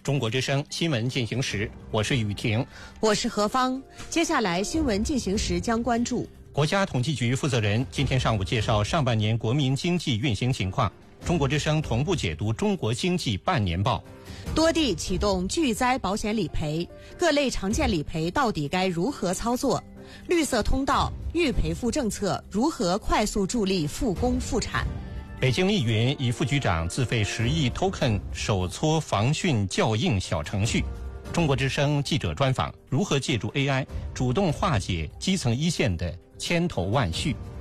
中国之声新闻进行时，我是雨婷， 我是何芳。接下来新闻进行时将关注： 国家统计局负责人今天上午介绍上半年国民经济运行情况，中国之声同步解读中国经济半年报。 多地启动巨灾保险理赔，各类常见理赔到底该如何操作？绿色通道、预赔付政策如何快速助力复工复产？ 北京密云一副局长自费10亿 token 手搓防汛校映小程序。中国之声记者专访如何借助 AI 主动化解基层一线的千头万绪。